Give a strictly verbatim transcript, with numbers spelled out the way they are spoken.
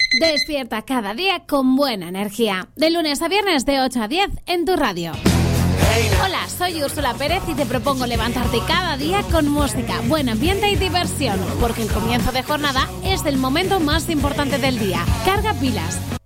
Despierta cada día con buena energía. De lunes a viernes de ocho a diez en tu radio. Hola, soy Úrsula Pérez y te propongo levantarte cada día con música, buen ambiente y diversión, porque el comienzo de jornada es el momento más importante del día. Carga pilas,